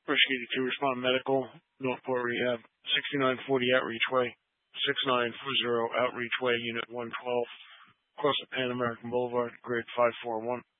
Rush 82, Respond Medical, Northport Rehab, 6940 Outreach Way, 6940 Outreach Way, Unit 112, across the Pan American Boulevard, grade 541.